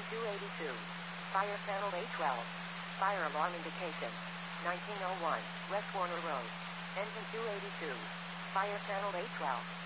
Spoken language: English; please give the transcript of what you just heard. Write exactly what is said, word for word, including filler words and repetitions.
two eighty-two. Fire channel A twelve. Fire alarm indication. nineteen oh one, West Warner Road. Engine two eighty-two. Fire channel A twelve.